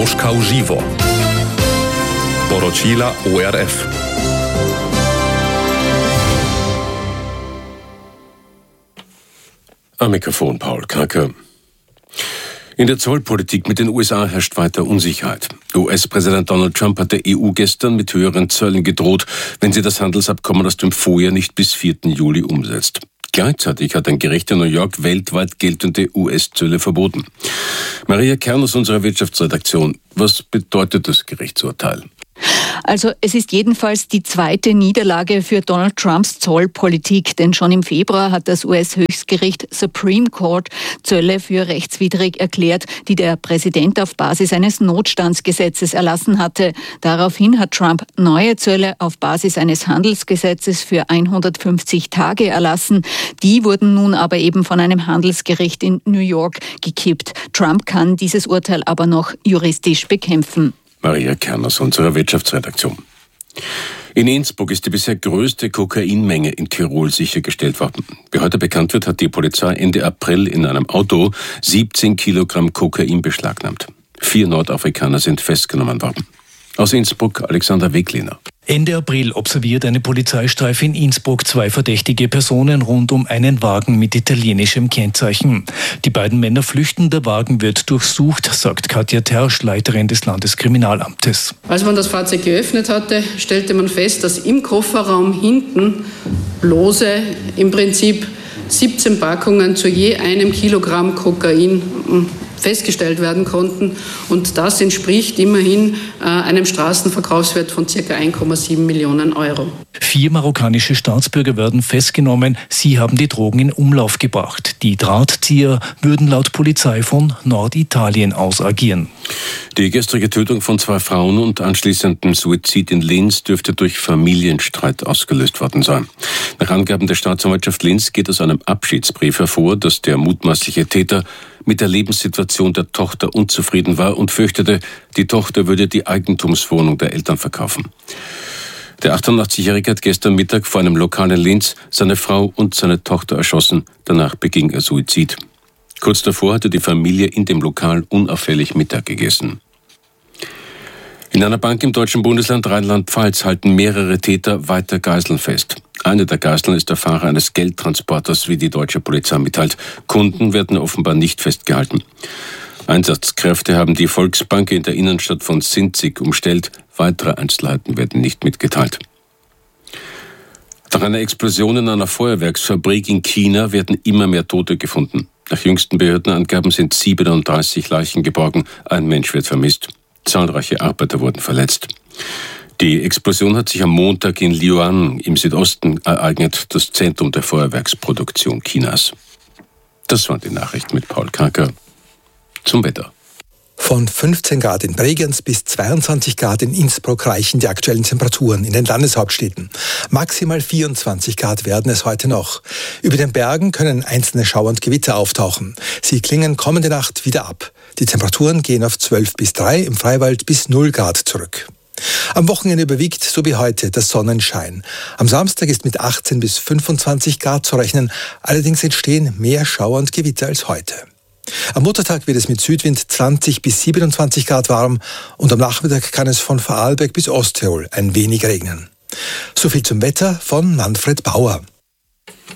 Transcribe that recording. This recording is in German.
Moskau Živo. Poročila ORF. Am Mikrofon Paul Kacker. In der Zollpolitik mit den USA herrscht weiter Unsicherheit. US-Präsident Donald Trump hat der EU gestern mit höheren Zöllen gedroht, wenn sie das Handelsabkommen aus dem Vorjahr nicht bis 4. Juli umsetzt. Gleichzeitig hat ein Gericht in New York weltweit geltende US-Zölle verboten. Maria Kern aus unserer Wirtschaftsredaktion. Was bedeutet das Gerichtsurteil? Also es ist jedenfalls die zweite Niederlage für Donald Trumps Zollpolitik, denn schon im Februar hat das US-Höchstgericht Supreme Court Zölle für rechtswidrig erklärt, die der Präsident auf Basis eines Notstandsgesetzes erlassen hatte. Daraufhin hat Trump neue Zölle auf Basis eines Handelsgesetzes für 150 Tage erlassen. Die wurden nun aber eben von einem Handelsgericht in New York gekippt. Trump kann dieses Urteil aber noch juristisch bekämpfen. Maria Kern aus unserer Wirtschaftsredaktion. In Innsbruck ist die bisher größte Kokainmenge in Tirol sichergestellt worden. Wie heute bekannt wird, hat die Polizei Ende April in einem Auto 17 Kilogramm Kokain beschlagnahmt. 4 Nordafrikaner sind festgenommen worden. Aus Innsbruck Alexander Wegliner. Ende April observiert eine Polizeistreife in Innsbruck 2 verdächtige Personen rund um einen Wagen mit italienischem Kennzeichen. Die beiden Männer flüchten, der Wagen wird durchsucht, sagt Katja Tersch, Leiterin des Landeskriminalamtes. Als man das Fahrzeug geöffnet hatte, stellte man fest, dass im Kofferraum hinten lose im Prinzip 17 Packungen zu je 1 Kilogramm Kokain festgestellt werden konnten. Und das entspricht immerhin einem Straßenverkaufswert von ca. 1,7 Millionen Euro. 4 marokkanische Staatsbürger werden festgenommen. Sie haben die Drogen in Umlauf gebracht. Die Drahtzieher würden laut Polizei von Norditalien aus agieren. Die gestrige Tötung von 2 Frauen und anschließendem Suizid in Linz dürfte durch Familienstreit ausgelöst worden sein. Nach Angaben der Staatsanwaltschaft Linz geht aus einem Abschiedsbrief hervor, dass der mutmaßliche Täter mit der Lebenssituation der Tochter unzufrieden war und fürchtete, die Tochter würde die Eigentumswohnung der Eltern verkaufen. Der 88-Jährige hat gestern Mittag vor einem Lokal in Linz seine Frau und seine Tochter erschossen. Danach beging er Suizid. Kurz davor hatte die Familie in dem Lokal unauffällig Mittag gegessen. In einer Bank im deutschen Bundesland Rheinland-Pfalz halten mehrere Täter weiter Geiseln fest. Eine der Geiseln ist der Fahrer eines Geldtransporters, wie die deutsche Polizei mitteilt. Kunden werden offenbar nicht festgehalten. Einsatzkräfte haben die Volksbank in der Innenstadt von Sinzig umstellt. Weitere Einzelheiten werden nicht mitgeteilt. Nach einer Explosion in einer Feuerwerksfabrik in China werden immer mehr Tote gefunden. Nach jüngsten Behördenangaben sind 37 Leichen geborgen. Ein Mensch wird vermisst. Zahlreiche Arbeiter wurden verletzt. Die Explosion hat sich am Montag in Luoyang im Südosten ereignet, das Zentrum der Feuerwerksproduktion Chinas. Das waren die Nachrichten mit Paul Kacker. Zum Wetter. Von 15 Grad in Bregenz bis 22 Grad in Innsbruck reichen die aktuellen Temperaturen in den Landeshauptstädten. Maximal 24 Grad werden es heute noch. Über den Bergen können einzelne Schauer und Gewitter auftauchen. Sie klingen kommende Nacht wieder ab. Die Temperaturen gehen auf 12 bis 3, im Freiwald bis 0 Grad zurück. Am Wochenende überwiegt, so wie heute, der Sonnenschein. Am Samstag ist mit 18 bis 25 Grad zu rechnen. Allerdings entstehen mehr Schauer und Gewitter als heute. Am Muttertag wird es mit Südwind 20 bis 27 Grad warm und am Nachmittag kann es von Vorarlberg bis Osttirol ein wenig regnen. So viel zum Wetter von Manfred Bauer.